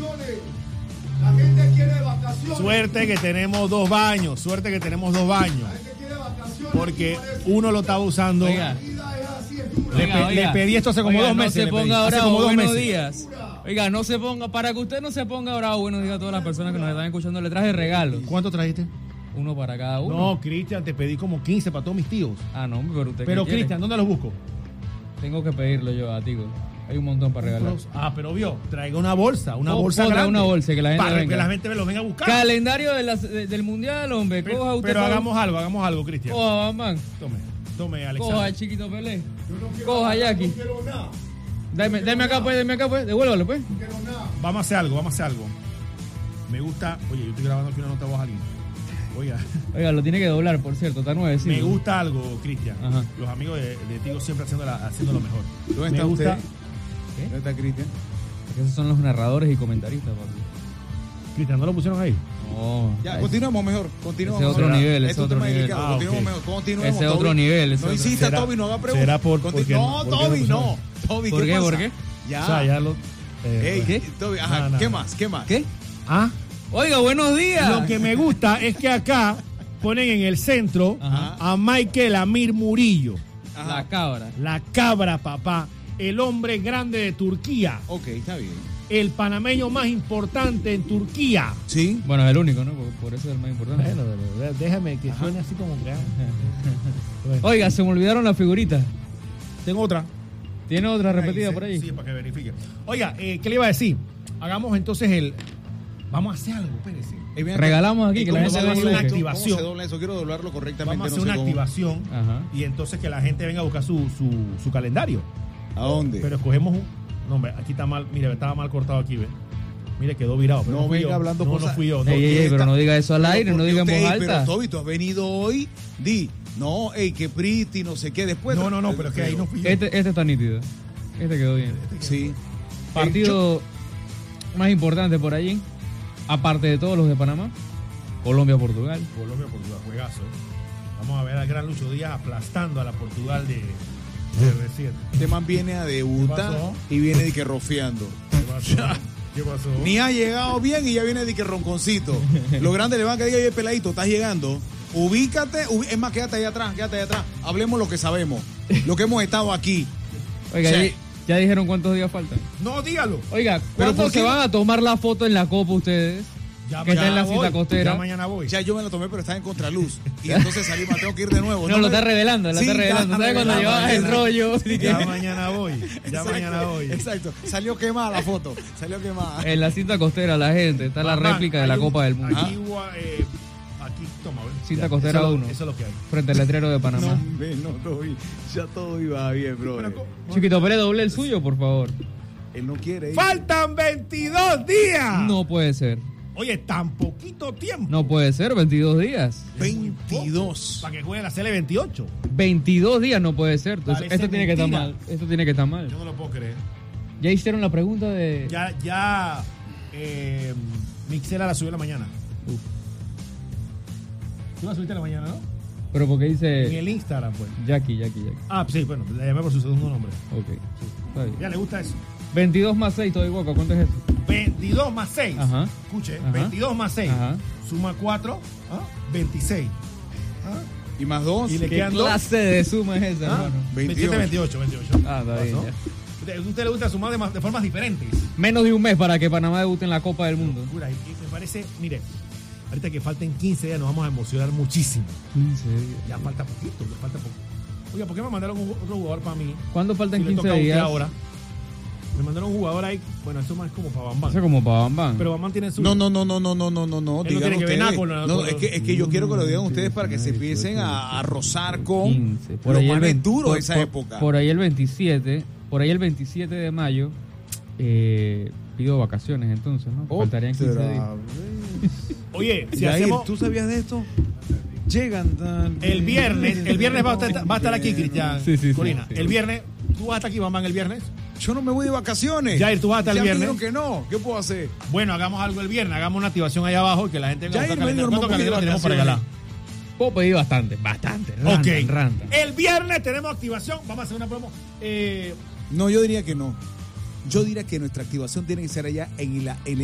La gente quiere vacaciones. Suerte que tenemos 2 baños. Suerte que tenemos 2 baños. La gente quiere vacaciones. Porque uno lo estaba usando. Oiga. Le pedí esto hace como 2 meses. No se le pedí. ponga Hace bravo, como 2 buenos meses. días. Oiga, no se ponga, para que usted no se ponga bravo, buenos días a todas las personas que nos están escuchando. Le traje regalos. ¿Cuánto trajiste? Uno para cada uno. No, Cristian, te pedí como 15 para todos mis tíos. Ah, no, pero usted. Pero ¿qué quiere? Cristian, ¿dónde los busco? Tengo que pedirlo yo a ti. Hay un montón para regalar. Pero vio, traiga una bolsa Ponga grande. una bolsa que la gente para venga. que la gente me lo venga a buscar. Calendario del mundial, hombre. Coja usted. Pero hagamos algo, Cristian. Coja, man. Tome, Alexander. Coja, chiquito Pelé. Coja, Jackie. No quiero nada. Deme acá, pues. Devuélvalo, pues. No quiero nada. Vamos a hacer algo. Me gusta. Oye, yo estoy grabando aquí una nota voz a alguien. Oiga, lo tiene que doblar, por cierto. Está nueve. Me gusta algo, Cristian. Ajá. Los amigos de Tigo siempre haciendo lo mejor. ¿Dónde Me está gusta. usted? ¿Dónde está Cristian? Porque esos son los narradores y comentaristas, papi. Cristian, ¿no lo pusieron ahí? No. Ya, continuemos mejor. Continuemos. Ese otro mejor. nivel, ese Esto es otro tema nivel. delicado. Continuemos ok. mejor. Continuemos. Ese Toby. otro nivel. No insista, ¿Será- Toby, no haga preguntas. será porque No, no Toby, pusieron? no. Toby, ¿Por qué? pasa? ¿Por qué? Ya. O sea, ya lo. Ey, ¿Qué? Toby, ajá. No. ¿Qué más? ¿Qué más? ¿Qué? Ah, Oiga, buenos días. lo que me gusta es que acá ponen en el centro Ajá. a Michael Amir Murillo, Ajá. La cabra. la cabra, papá, el hombre grande de Turquía, Ok, está bien. el panameño más importante en Turquía. Sí. Bueno, es el único, ¿no? Por eso es el más importante. Bueno, déjame que suene así como que. Bueno. Oiga, se me olvidaron las figuritas. Tengo otra. ¿Tiene otra repetida por ahí? Sí, para que verifique. Oiga, ¿qué le iba a decir? Hagamos entonces Vamos a hacer algo, espérese. Regalamos aquí, que la ¿cómo gente se hace venga una y busque. activación? ¿Cómo se dobla eso? Quiero doblarlo correctamente. Vamos a no hacer sé una cómo. activación Ajá. y entonces que la gente venga a buscar su calendario. ¿A dónde? Pero escogemos un. No, hombre, aquí está mal. Mire, estaba mal cortado aquí, ¿ve? Mire, quedó virado. Pero No fui venga yo. hablando no, cosas. No fui yo. No, Ey, pero no diga eso al aire, no porque diga en voz usted, alta. Pero Toby, tú has venido hoy. No, que Pretty, no sé qué. Después. no, pero es que ahí no fui yo. Este está nítido. Este quedó bien. Sí. Partido más importante por allí, aparte de todos los de Panamá, Colombia-Portugal. Colombia, Portugal, juegazo. Vamos a ver al gran Lucho Díaz aplastando a la Portugal de recién. Este man viene a ¿Qué debutar pasó? y viene de que rofeando. ¿Qué pasó? ¿Qué pasó? Ni ha llegado bien y ya viene de que ronconcito. Lo grande le van a decir, oye, peladito, estás llegando. Ubícate, es más, quédate ahí atrás. Hablemos lo que sabemos, lo que hemos estado aquí. Oiga, Sí. ya dijeron cuántos días faltan. No, dígalo. Oiga, Pero ¿cuándo ¿por qué se no? van a tomar la foto en la copa ustedes? Ya que está en la voy. cinta costera. Ya mañana voy. Ya yo me lo tomé, pero está en contraluz. Y entonces salí, me tengo que ir de nuevo. No, lo me- está revelando, Sí, ¿Sabes cuando revelando, llevabas el mañana. rollo? Ya mañana voy. Ya Exacto, mañana voy. Exacto. Salió quemada la foto. Salió quemada. En la cinta costera, la gente, está la Mamá, réplica de la hay un- Copa del Mundo. Aquí, aquí toma, ¿ves? Cinta Ya, costera eso es lo- 1. Eso es lo que hay. Frente al letrero de Panamá. No, Toby. Ya todo iba bien, bro. Chiquito Pérez, doble el suyo, por favor. Él no quiere ir. ¡Faltan 22 días! No puede ser. Oye, tan poquito tiempo. No puede ser, 22 días. 22. Para que juegue la CL 28. 22 días no puede ser. Entonces, Parece esto tiene que estar mentira. mal. Esto tiene que estar mal. Yo no lo puedo creer. Ya hicieron la pregunta de... Ya, Mixela la subió en la mañana. Uf. Tú la subiste en la mañana, ¿no? Pero porque En dice... el Instagram, pues. Jackie. Ah, sí, bueno, la llamé por su segundo nombre. Ok. Está bien. Ya le gusta eso. 22 más 6, todo igual. ¿Cuánto es eso? 22 más 6. Ajá. Escuche, Ajá. 22 más 6. Ajá. Suma 4, 26. Y más 2. Y le ¿Qué quedan dos. clase de suma es esa, ¿Ah? hermano? 27, 28. Ah, está bien, ¿Pasó? ya. ¿A usted le gusta sumar de formas diferentes? Menos de un mes para que Panamá debute en la Copa del Mundo. Locura, y me parece, mire, ahorita que falten 15 días nos vamos a emocionar muchísimo. 15 días. Ya falta poquito, ya falta poco. Oiga, ¿por qué me mandaron otro jugador para mí? ¿Cuándo faltan Si le 15 toca a usted días? ahora. Me mandaron un jugador ahí, bueno, eso más como para Bambán. Eso como para Bam Bam. Pero Bambán tiene su... No. Él no Digan tiene que ver ustedes. nada con la- No, con- es que yo quiero que lo digan ustedes para que se empiecen a rozar con 15. los manes 20 duros de por- esa por- época. Por ahí el 27 de mayo pido vacaciones entonces, ¿no? Faltarían 15 días. Oye, si Yair, hacemos... ¿tú sabías de esto? Llegan tan... El viernes va a estar aquí, Cristian. Sí. Corina, el viernes, tú vas a estar aquí, Bambán, el viernes. Yo no me voy de vacaciones. Yair, tú vas hasta el Ya me viernes. dijeron que no. ¿Qué puedo hacer? Bueno, hagamos algo el viernes, hagamos una activación allá abajo y que la gente venga a Yair, buscar calendario. me ¿Cuántos dijo, calendarios no tenemos para vacaciones. regalar? Puedo pedir bastante. Ok. Rantan. El viernes tenemos activación. Vamos a hacer una promo. No, yo diría que no. Yo diría que nuestra activación tiene que ser allá en el